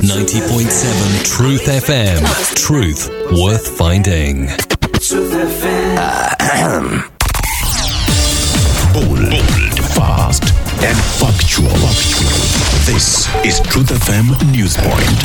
90.7 Truth FM. Truth worth finding. Truth FM. Bold, fast, and factual. This is Truth FM Newspoint.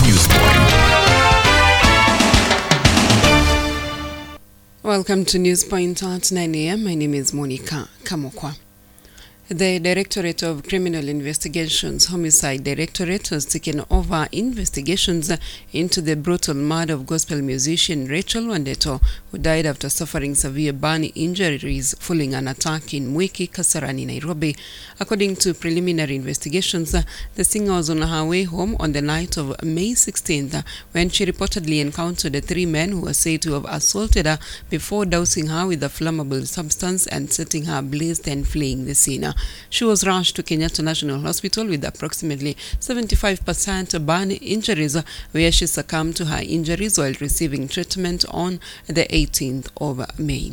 Welcome to Newspoint at 9 a.m. My name is Monica Kamokwa. The Directorate of Criminal Investigations Homicide Directorate has taken over investigations into the brutal murder of gospel musician Rachel Wandeto, who died after suffering severe burn injuries following an attack in Mwiki, Kasarani, Nairobi. According to preliminary investigations, the singer was on her way home on the night of May 16th when she reportedly encountered the three men who were said to have assaulted her before dousing her with a flammable substance and setting her ablaze, then fleeing the scene. She was rushed to Kenyatta National Hospital with approximately 75% burn injuries, where she succumbed to her injuries while receiving treatment on the 18th of May.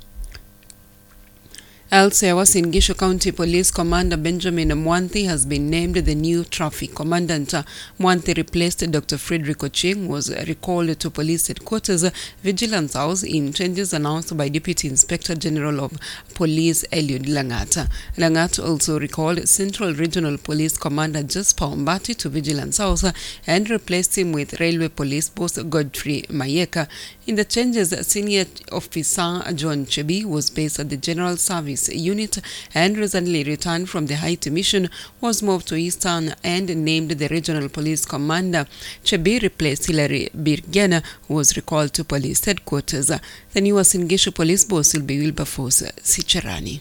Elsewhere, Uasin Gishu County Police Commander Benjamin Mwanthi has been named the new traffic commandant. Mwanthi replaced Dr. Frederick Ocheng, who was recalled to police headquarters Vigilance House in changes announced by Deputy Inspector General of Police Eliud Langat. Langat also recalled Central Regional Police Commander Jasper Ombati to Vigilance House and replaced him with Railway Police Boss Godfrey Mayeka. In the changes, Senior Officer John Chebi was based at the General Service Unit and recently returned from the Haiti mission, was moved to Eastern and named the Regional Police Commander. Chebi replaced Hilary Birgena, who was recalled to police headquarters. The new Uasin Gishu police boss will be Wilberforce Sicherani.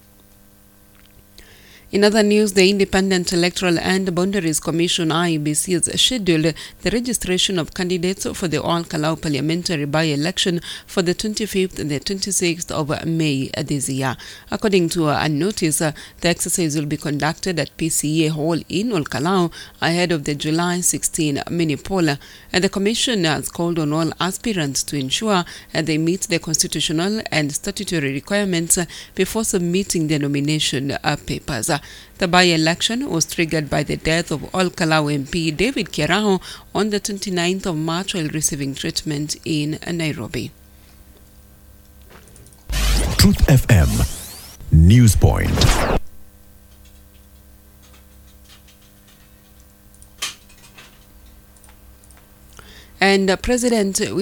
In other news, the Independent Electoral and Boundaries Commission IEBC has scheduled the registration of candidates for the Ol Kalou parliamentary by-election for the 25th and the 26th of May this year. According to a notice, the exercise will be conducted at PCA Hall in Ol Kalou ahead of the July 16 mini-poll. And the commission has called on all aspirants to ensure they meet the constitutional and statutory requirements before submitting their nomination papers. The by-election was triggered by the death of Ol Kalou MP David Keraho on the 29th of March while receiving treatment in Nairobi. Truth FM Newspoint. And President